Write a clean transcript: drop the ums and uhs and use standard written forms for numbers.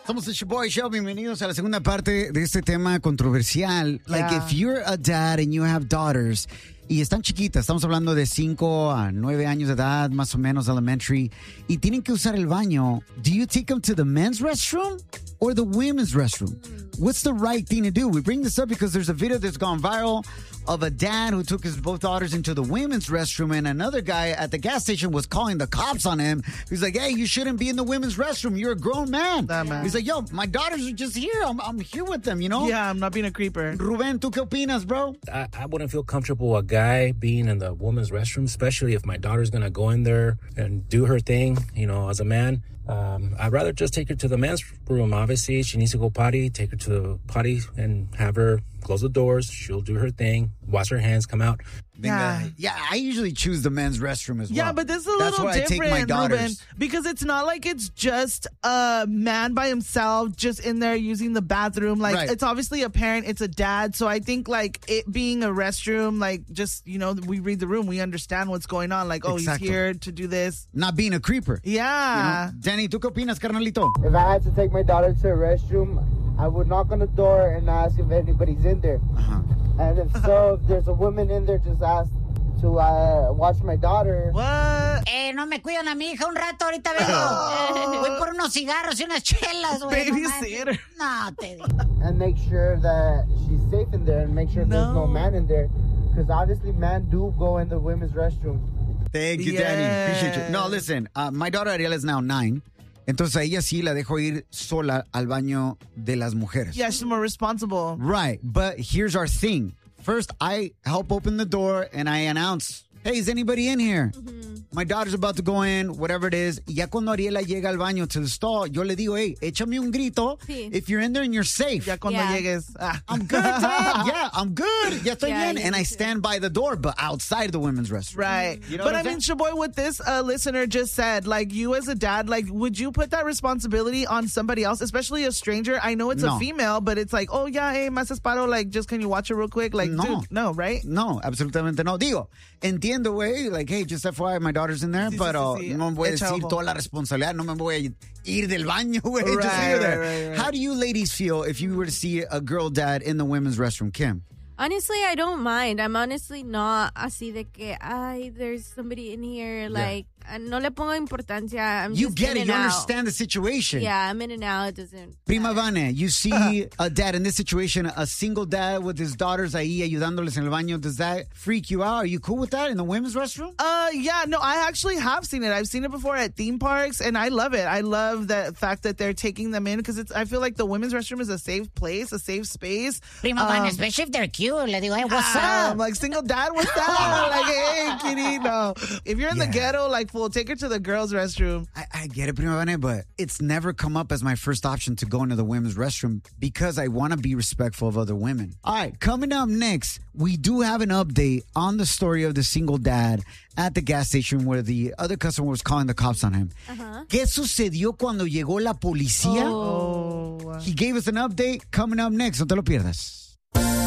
Somos el Boy Show. Bienvenidos a la segunda parte de este tema controversial. Like, if you're a dad and you have daughters y están chiquitas, estamos hablando de 5 a 9 años de edad, más o menos elementary, y tienen que usar el baño, do you take them to the men's restroom or the women's restroom? What's the right thing to do? We bring this up because there's a video that's gone viral of a dad who took his both daughters into the women's restroom, and another guy at the gas station was calling the cops on him. He's like, hey, you shouldn't be in the women's restroom. You're a grown man. Nah, man. He's like, yo, my daughters are just here. I'm here with them, you know? Yeah, I'm not being a creeper. Ruben, ¿tú qué opinas, bro? I wouldn't feel comfortable a guy being in the woman's restroom, especially if my daughter's going to go in there and do her thing, you know, as a man. I'd rather just take her to the men's room. Obviously, she needs to go potty, take her to the potty and have her close the doors. She'll do her thing, wash her hands, come out. Yeah, I usually choose the men's restroom as well. Yeah, but this is a That's little where different, I take my daughters. Ruben, because it's not like it's just a man by himself just in there using the bathroom. Like, Right. It's obviously a parent, it's a dad. So I think, like, it being a restroom, like, just, you know, we read the room, we understand what's going on. Like, oh, Exacto. he's here to do this. Not being a creeper. Yeah. You know? Danny, ¿tú qué opinas, carnalito? If I had to take my daughter to a restroom, I would knock on the door and ask if anybody's in there. Uh-huh. And if so, if there's a woman in there, just ask to watch my daughter. What? No me cuidan a mi hija un rato, ahorita vengo. Voy por unos cigarros y unas chelas, güey. Babysitter. No, te digo. And make sure that she's safe in there and make sure there's no man in there. Because obviously men do go in the women's restroom. Thank you, Danny. Appreciate you. No, listen, my daughter Ariela is now 9. Entonces a ella sí la dejo ir sola al baño de las mujeres. Yeah, she's more responsible. Right, but here's our thing. First, I help open the door and I announce, hey, is anybody in here? My daughter's about to go in, whatever it is. Y ya cuando Ariela llega al baño to the stall, yo le digo, hey, échame un grito Sí. if you're in there and you're safe. Ya cuando Yeah. llegues. I'm good, Dad. Yeah, I'm good. Ya estoy Yeah, bien. you And I too. stand by the door, but outside the women's restroom. Right. You know But what I I'm mean, saying? Shaboy, what this listener just said, like, you as a dad, like, would you put that responsibility on somebody else, especially a stranger? I know it's No. a female, but it's like, oh, yeah, hey, más esparo, like, just can you watch it real quick? Like, No. dude, no, right? No, absolutamente no. Digo, entiendo, güey, like, hey, just FYI, my daughter's in there, Sí, sí, pero sí, sí. no voy a Echa decir ojo. toda la responsabilidad, no me voy a ir del baño, güey, just Right, leave it there. right. How do you ladies feel if you were to see a girl dad in the women's restroom, Kim? Honestly, I don't mind. I'm honestly not así de que, ay, there's somebody in here. Like, no le pongo importancia. I'm You just get in it, and you out. understand the situation. Yeah, I'm in and out. It doesn't. Prima Vane, you see a dad in this situation, a single dad with his daughters ahí ayudándoles en el baño. Does that freak you out? Are you cool with that in the women's restroom? Yeah, no, I actually have seen it. I've seen it before at theme parks, and I love it. I love the fact that they're taking them in because I feel like the women's restroom is a safe place, a safe space. Prima Van, especially if they're cute. Le digo, hey, what's I'm up? like, single dad, what's that? Like, hey, kitty, no. If you're in the Yeah. ghetto, like, fool, take her to the girls' restroom. I get it, Prima Vane, but it's never come up as my first option to go into the women's restroom because I want to be respectful of other women. All right, coming up next, we do have an update on the story of the single dad at the gas station where the other customer was calling the cops on him. ¿Qué sucedió cuando llegó la policía? Oh. He gave us an update coming up next. No te lo pierdas.